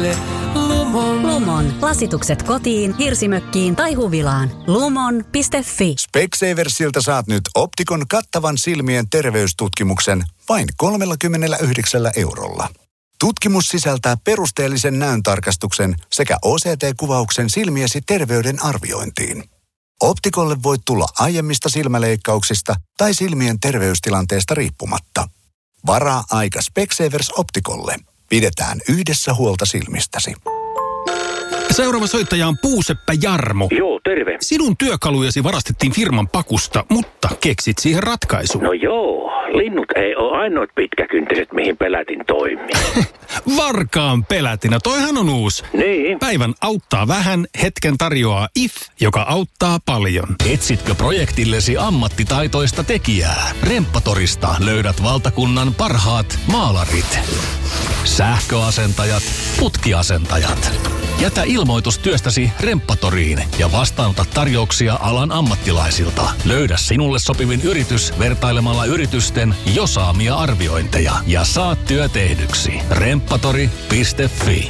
Lumelle, Lumon. Lasitukset kotiin, hirsimökkiin tai huvilaan. Lumon.fi. Specsaversilta saat nyt Optikon kattavan silmien terveystutkimuksen vain 39 €. Tutkimus sisältää perusteellisen näöntarkastuksen sekä OCT-kuvauksen silmiesi terveyden arviointiin. Optikolle voit tulla aiemmista silmäleikkauksista tai silmien terveystilanteesta riippumatta. Varaa aika Specsavers Optikolle. Pidetään yhdessä huolta silmistäsi. Seuraava soittaja on Puuseppä Jarmo. Joo, terve. Sinun työkalujesi varastettiin firman pakusta, mutta keksit siihen ratkaisun. No joo, linnut ei ole ainoat pitkäkyntiset, mihin pelätin toimii. Varkaan pelätinä, toihan on uusi. Niin. Päivän auttaa vähän, hetken tarjoaa IF, joka auttaa paljon. Etsitkö projektillesi ammattitaitoista tekijää? Remppatorista löydät valtakunnan parhaat maalarit, sähköasentajat, putkiasentajat. Jätä ilmoitus työstäsi Remppatoriin ja vastaanota tarjouksia alan ammattilaisilta. Löydä sinulle sopivin yritys vertailemalla yritysten jo saamia arviointeja ja saa työ tehdyksi. Remppatori.fi.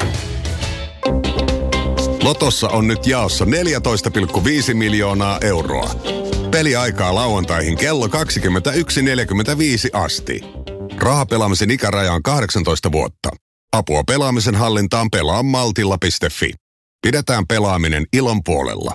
Lotossa on nyt jaossa 14,5 miljoonaa euroa. Peliaikaa lauantaihin kello 21.45 asti. Rahapelaamisen ikäraja on 18 vuotta. Apua pelaamisen hallintaan pelaa maltilla.fi. Pidetään pelaaminen ilon puolella.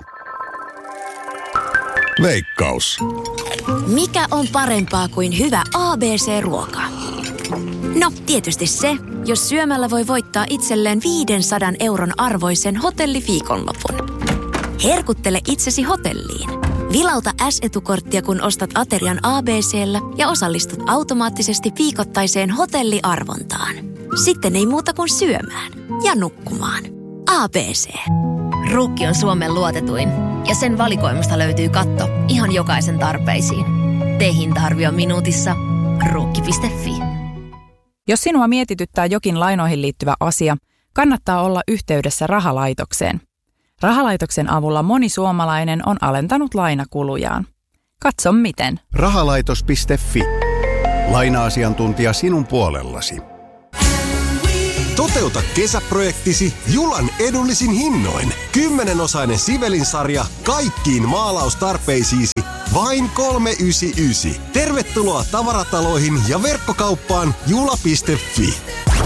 Veikkaus. Mikä on parempaa kuin hyvä ABC-ruoka? No, tietysti se, jos syömällä voi voittaa itselleen 500 € arvoisen hotelliviikonlopun. Herkuttele itsesi hotelliin. Vilauta S-etukorttia, kun ostat aterian ABC:llä ja osallistut automaattisesti viikoittaiseen hotelliarvontaan. Sitten ei muuta kuin syömään ja nukkumaan. ABC. Ruukki on Suomen luotetuin ja sen valikoimasta löytyy katto ihan jokaisen tarpeisiin. Tee hinta-arvio minuutissa. Ruukki.fi. Jos sinua mietityttää jokin lainoihin liittyvä asia, kannattaa olla yhteydessä rahalaitokseen. Rahalaitoksen avulla moni suomalainen on alentanut lainakulujaan. Katso miten. Rahalaitos.fi. Laina-asiantuntija sinun puolellasi. Toteuta kesäprojektisi Julan edullisin hinnoin. 10-osainen Sivelin-sarja kaikkiin maalaustarpeisiisi vain 399. Tervetuloa tavarataloihin ja verkkokauppaan jula.fi.